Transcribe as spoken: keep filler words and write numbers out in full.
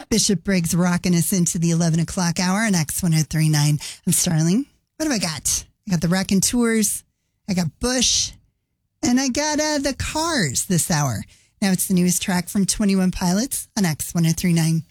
Bishop Briggs rocking us into the eleven o'clock hour on X one oh three point nine. I'm Starling. What have I got? I got the Wreckin' Tours. I got Bush. And I got uh, the Cars this hour. Now it's the newest track from twenty-one Pilots on X one oh three point nine.